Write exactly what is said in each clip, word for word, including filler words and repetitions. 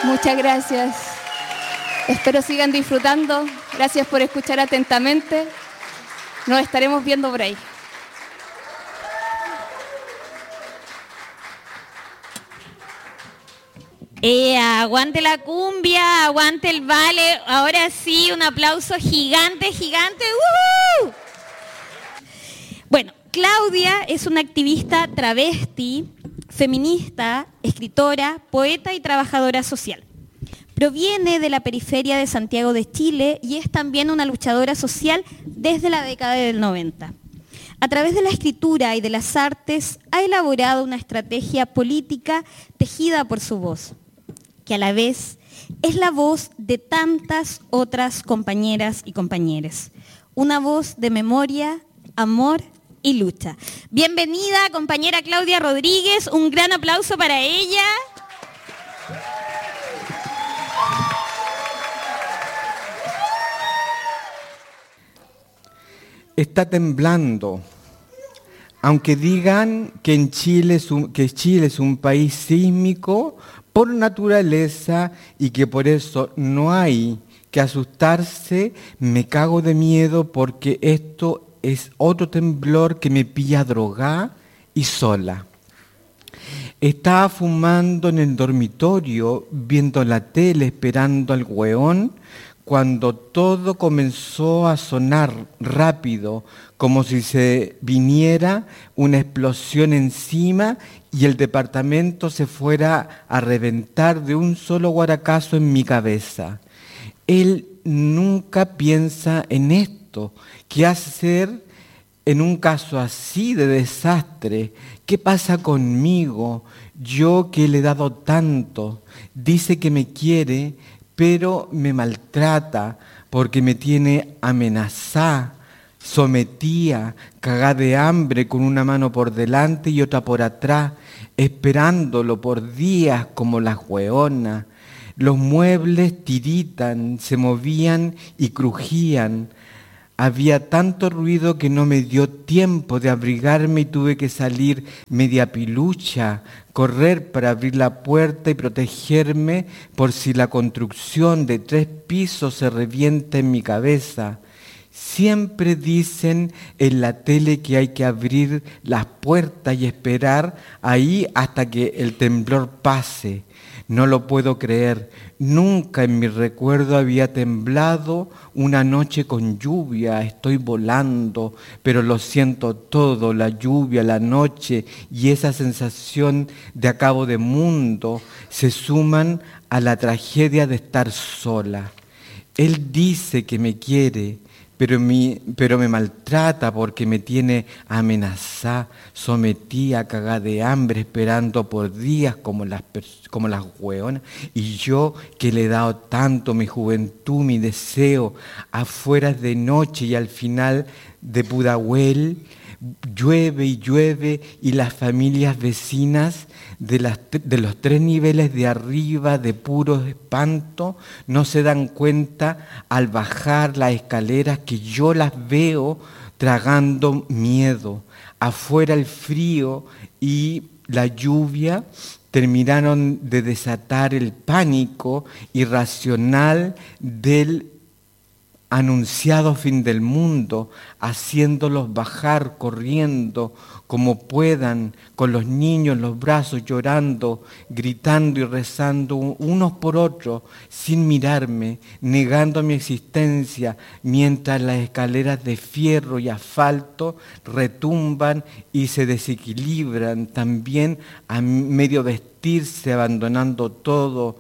Muchas gracias. Espero sigan disfrutando. Gracias por escuchar atentamente. Nos estaremos viendo por ahí. Eh, aguante la cumbia, aguante el vale. Ahora sí, un aplauso gigante, gigante. ¡Uh! Bueno, Claudia es una activista travesti, feminista, escritora, poeta y trabajadora social. Proviene de la periferia de Santiago de Chile y es también una luchadora social desde la década del noventa. A través de la escritura y de las artes ha elaborado una estrategia política tejida por su voz, que a la vez es la voz de tantas otras compañeras y compañeros. Una voz de memoria, amor y lucha. Bienvenida, compañera Claudia Rodríguez, un gran aplauso para ella. Está temblando. Aunque digan que, en Chile es un, que Chile es un país sísmico por naturaleza y que por eso no hay que asustarse, me cago de miedo porque esto es otro temblor que me pilla drogada y sola. Estaba fumando en el dormitorio, viendo la tele, esperando al hueón, cuando todo comenzó a sonar rápido, como si se viniera una explosión encima y el departamento se fuera a reventar de un solo guaracazo en mi cabeza. Él nunca piensa en esto. ¿Qué hacer en un caso así de desastre? ¿Qué pasa conmigo? Yo que le he dado tanto. Dice que me quiere, pero me maltrata porque me tiene amenazada, sometida, cagada de hambre con una mano por delante y otra por atrás, esperándolo por días como las hueonas. Los muebles tiritan, se movían y crujían. Había tanto ruido que no me dio tiempo de abrigarme y tuve que salir media pilucha, correr para abrir la puerta y protegerme por si la construcción de tres pisos se revienta en mi cabeza. Siempre dicen en la tele que hay que abrir las puertas y esperar ahí hasta que el temblor pase. No lo puedo creer. Nunca en mi recuerdo había temblado una noche con lluvia. Estoy volando, pero lo siento todo, la lluvia, la noche y esa sensación de acabo de mundo se suman a la tragedia de estar sola. Él dice que me quiere, pero, mi, pero me maltrata porque me tiene amenazada, sometida, cagada de hambre, esperando por días como las, como las hueonas. Y yo que le he dado tanto, mi juventud, mi deseo, afuera de noche y al final de Pudahuel, llueve y llueve y las familias vecinas de, las, de los tres niveles de arriba de puro espanto no se dan cuenta al bajar las escaleras que yo las veo tragando miedo. Afuera el frío y la lluvia terminaron de desatar el pánico irracional del anunciado fin del mundo, haciéndolos bajar corriendo como puedan, con los niños en los brazos llorando, gritando y rezando unos por otros, sin mirarme, negando mi existencia, mientras las escaleras de fierro y asfalto retumban y se desequilibran también a medio vestirse, abandonando todo,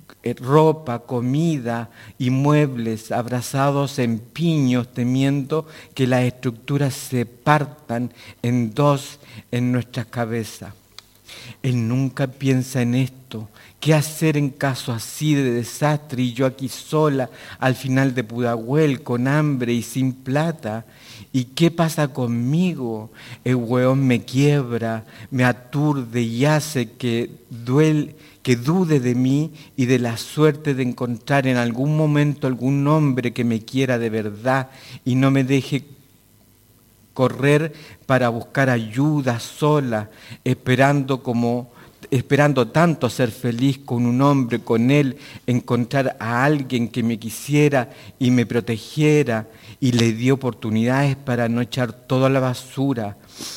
ropa, comida y muebles abrazados en piños, temiendo que las estructuras se partan en dos en nuestras cabezas. Él nunca piensa en esto. ¿Qué hacer en caso así de desastre? Y yo aquí sola, al final de Pudahuel, con hambre y sin plata. ¿Y qué pasa conmigo? El hueón me quiebra, me aturde y hace que duele, que dude de mí y de la suerte de encontrar en algún momento algún hombre que me quiera de verdad y no me deje correr para buscar ayuda sola, esperando como esperando tanto ser feliz con un hombre, con él, encontrar a alguien que me quisiera y me protegiera, y le di oportunidades para no echar todo a la basura.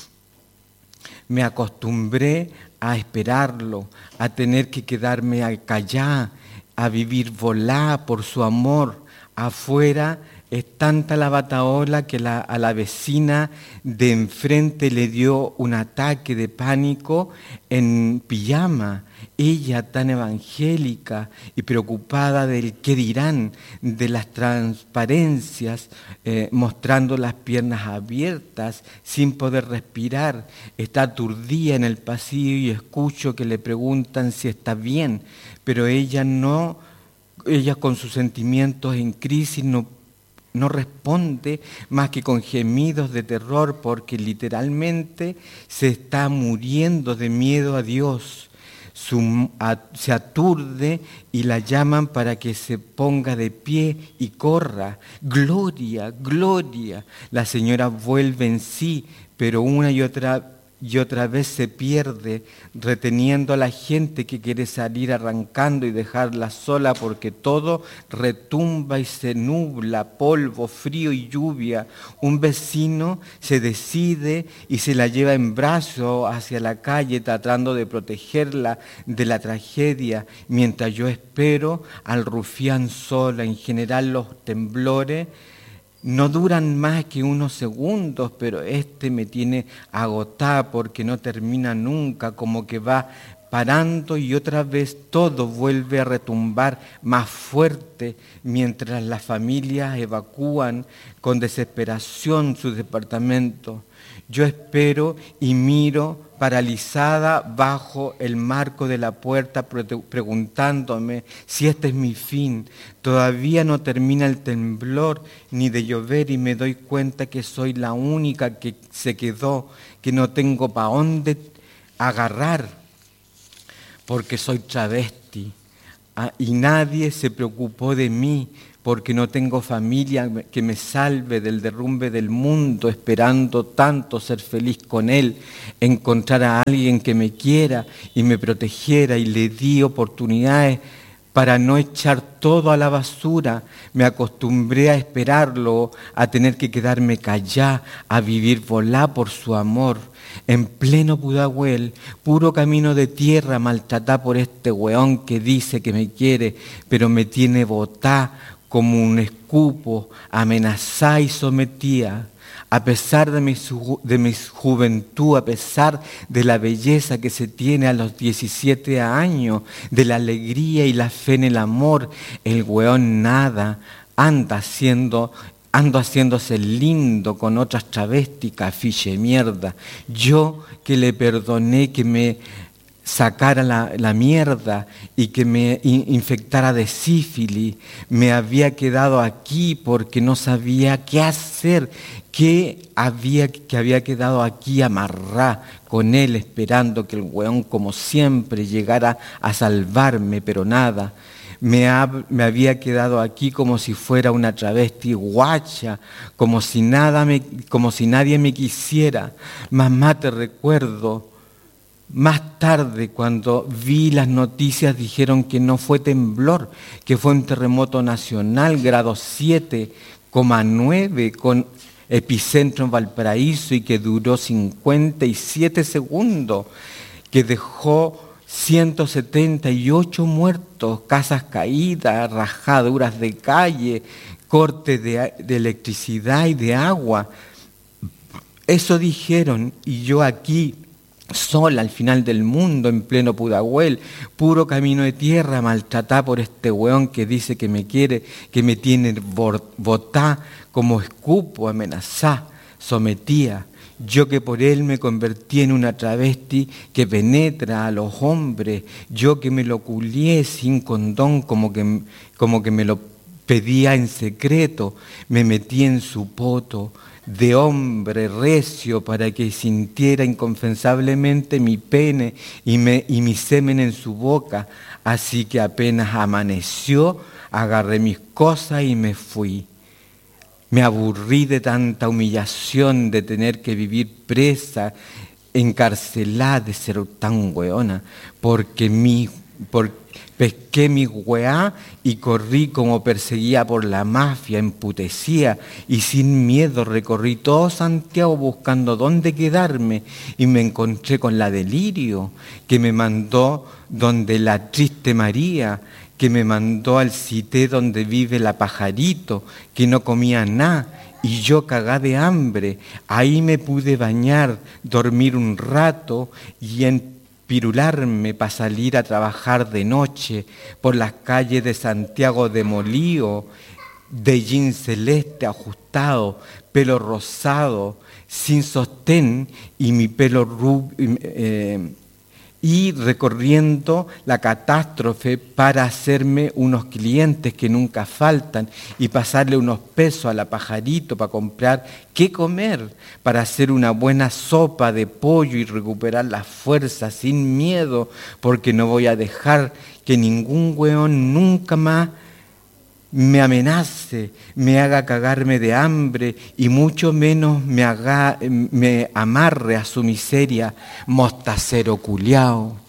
Me acostumbré a esperarlo, a tener que quedarme callada, a vivir volá por su amor. Afuera es tanta la bataola que la, a la vecina de enfrente le dio un ataque de pánico en pijama. Ella tan evangélica y preocupada del qué dirán, de las transparencias, eh, mostrando las piernas abiertas, sin poder respirar. Está aturdida en el pasillo y escucho que le preguntan si está bien, pero ella no, ella con sus sentimientos en crisis no No responde más que con gemidos de terror, porque literalmente se está muriendo de miedo a Dios. Su, a, se aturde y la llaman para que se ponga de pie y corra. Gloria, gloria. La señora vuelve en sí, pero una y otra y otra vez se pierde, reteniendo a la gente que quiere salir, arrancando y dejarla sola, porque todo retumba y se nubla, polvo, frío y lluvia. Un vecino se decide y se la lleva en brazos hacia la calle, tratando de protegerla de la tragedia, mientras yo espero al rufián sola. En general los temblores no duran más que unos segundos, pero este me tiene agotada porque no termina nunca, como que va parando y otra vez todo vuelve a retumbar más fuerte mientras las familias evacúan con desesperación sus departamentos. Yo espero y miro paralizada bajo el marco de la puerta, preguntándome si este es mi fin. Todavía no termina el temblor ni de llover y me doy cuenta que soy la única que se quedó, que no tengo para dónde agarrar, porque soy travesti. Ah, y nadie se preocupó de mí, porque no tengo familia que me salve del derrumbe del mundo, esperando tanto ser feliz con él, encontrar a alguien que me quiera y me protegiera, y le di oportunidades para no echar todo a la basura. Me acostumbré a esperarlo, a tener que quedarme callada, a vivir volá por su amor. En pleno Pudahuel, puro camino de tierra, maltratada por este weón que dice que me quiere, pero me tiene botá como un escupo, amenazada y sometida. A pesar de mi, de mi juventud, a pesar de la belleza que se tiene a los diecisiete años, de la alegría y la fe en el amor, el weón nada, anda haciendo, ando haciéndose lindo con otras travestis, cafiche mierda. Yo que le perdoné que me sacara la, la mierda y que me infectara de sífilis, me había quedado aquí porque no sabía qué hacer, que había, que había quedado aquí amarrada con él, esperando que el weón, como siempre, llegara a salvarme, pero nada. Me, ha, me había quedado aquí como si fuera una travesti guacha, como si, nada me, como si nadie me quisiera. Mamá, te recuerdo. Más tarde, cuando vi las noticias, dijeron que no fue temblor, que fue un terremoto nacional, grado siete coma nueve, con epicentro en Valparaíso, y que duró cincuenta y siete segundos, que dejó ciento setenta y ocho muertos, casas caídas, rajaduras de calle, cortes de, de electricidad y de agua. Eso dijeron, y yo aquí, sola al final del mundo, en pleno Pudahuel, puro camino de tierra, maltratada por este weón que dice que me quiere, que me tiene botá como escupo, amenazá, sometía. Yo que por él me convertí en una travesti que penetra a los hombres, yo que me lo culié sin condón, como que, como que me lo pedía en secreto, me metí en su poto de hombre recio para que sintiera inconfesablemente mi pene y, me, y mi semen en su boca. Así que apenas amaneció, agarré mis cosas y me fui. Me aburrí de tanta humillación, de tener que vivir presa encarcelada de ser tan weona, porque mi, por, pesqué mi weá y corrí como perseguida por la mafia, emputecía y sin miedo recorrí todo Santiago buscando dónde quedarme y me encontré con la Delirio, que me mandó donde la triste María, que me mandó al cité donde vive la Pajarito, que no comía nada. Y yo cagá de hambre, ahí me pude bañar, dormir un rato y empirularme para salir a trabajar de noche por las calles de Santiago demolido, de jean celeste ajustado, pelo rosado, sin sostén y mi pelo rubio. Eh, y recorriendo la catástrofe para hacerme unos clientes que nunca faltan y pasarle unos pesos a la Pajarito para comprar qué comer, para hacer una buena sopa de pollo y recuperar las fuerzas sin miedo, porque no voy a dejar que ningún weón nunca más me amenace, me haga cagarme de hambre y mucho menos me, haga, me amarre a su miseria, mostacero culiao.